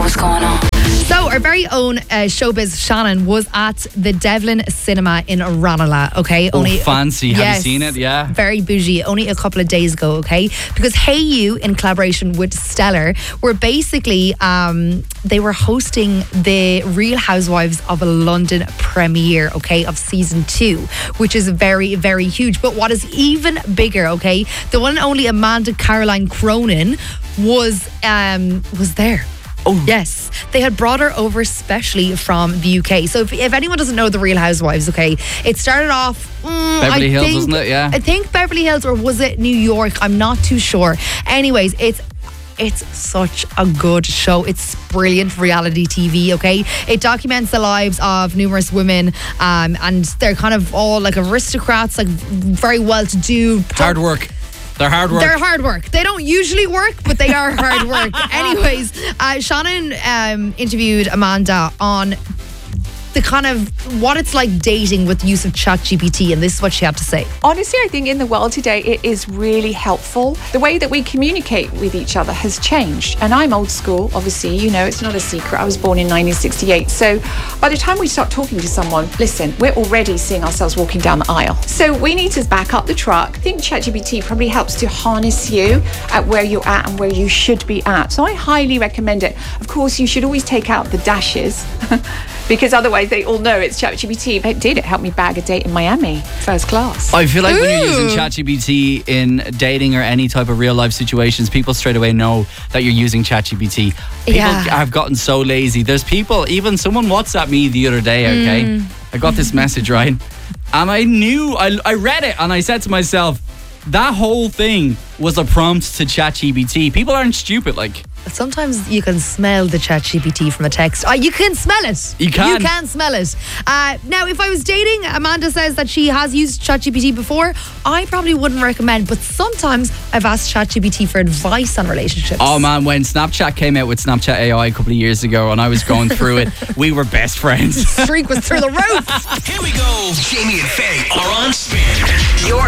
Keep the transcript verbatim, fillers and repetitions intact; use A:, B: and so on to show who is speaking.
A: what's going on.
B: So, our very own uh, showbiz Shannon was at the Devlin Cinema in Ranelagh, okay?
C: Oh, fancy. Have you seen it? Yeah.
B: Very bougie. Only a couple of days ago, okay? Because Hey You, in collaboration with Stellar, were basically, um, they were hosting the Real Housewives of London premiere, okay, of season two, which is very, very huge. But what is even bigger, okay, the one and only Amanda Caroline Cronin was um, was there.
C: Oh.
B: Yes, they had brought her over specially from the U K. So if, if anyone doesn't know the Real Housewives, okay, it started off mm,
C: Beverly
B: I
C: Hills,
B: think,
C: wasn't it? Yeah,
B: I think Beverly Hills, or was it New York? I'm not too sure. Anyways, it's It's such a good show. It's brilliant reality T V, okay? It documents the lives of numerous women, um, and they're kind of all like aristocrats, like very well-to-do.
C: Hard work. They're hard work.
B: They're hard work. They don't usually work, but they are hard work. Anyways, uh, Shannon um, interviewed Amanda on the kind of what it's like dating with the use of ChatGPT, and this is what she had to say.
D: Honestly, I think in the world today, it is really helpful. The way that we communicate with each other has changed. And I'm old school, obviously, you know, it's not a secret. I was born in nineteen sixty-eight. So by the time we start talking to someone, listen, we're already seeing ourselves walking down the aisle. So we need to back up the truck. I think ChatGPT probably helps to harness you at where you're at and where you should be at. So I highly recommend it. Of course, you should always take out the dashes because otherwise they all know it's ChatGPT. It did. It helped me bag a date in Miami, first class.
C: I feel like
B: Ooh.
C: when you're using ChatGPT in dating or any type of real life situations, people straight away know that you're using ChatGPT. People
B: Yeah.
C: have gotten so lazy. There's people, even someone WhatsApped me the other day, okay?
B: Mm.
C: I got this message, right? And I knew, I, I read it and I said to myself, that whole thing was a prompt to ChatGPT. People aren't stupid, like.
B: Sometimes you can smell the ChatGPT from a text. Uh, you can smell it.
C: You can.
B: You can smell it. Uh, now, if I was dating, Amanda says that she has used ChatGPT before. I probably wouldn't recommend, but sometimes I've asked ChatGPT for advice on relationships.
C: Oh man, when Snapchat came out with Snapchat A I a couple of years ago and I was going through it, we were best friends.
B: Streak was through the roof.
E: Here we go. Jamie and Faye are on spin. Your